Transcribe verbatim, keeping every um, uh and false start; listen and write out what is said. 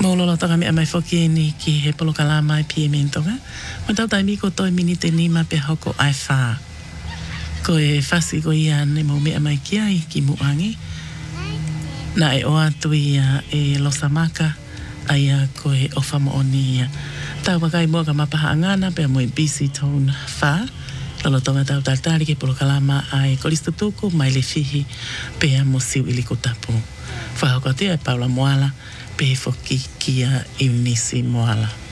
Maulolo toka me amai foki ni ki he polo kalama e pie mentonga. Ma tau tai miko toi minite ni ma pe hoko ai wha. Ko e whasi ko ia ne mau me amai ki ai ki muangi. Na e o atu ia e losamaka ai a ko e ofa mo oni ia. Tau wakai mua ka mapaha angana pe mo e busy tone wha. Lolo tonga tau tartari ke polo kalama ai kolisto tuku mai le fihi pe a mo siu iliko tapu. Whahoko te ai Paula Moala pe foki kia Eunice Moala.